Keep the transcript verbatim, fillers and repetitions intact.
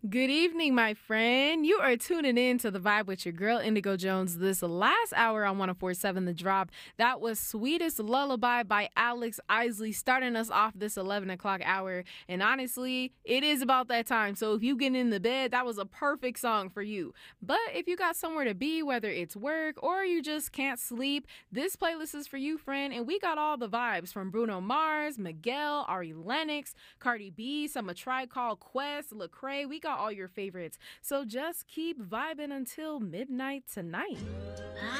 Good evening, my friend. You are tuning in to The Vibe with your girl, Indigo Jones. This last hour on one oh four point seven The Drop, that was Sweetest Lullaby by Alex Isley, starting us off this eleven o'clock hour. And honestly, it is about that time. So if you get in the bed, that was a perfect song for you. But if you got somewhere to be, whether it's work or you just can't sleep, this playlist is for you, friend. And we got all the vibes from Bruno Mars, Miguel, Ari Lennox, Cardi B, some A Tribe Called Quest, Lecrae. We got all your favorites. So just keep vibing until midnight tonight.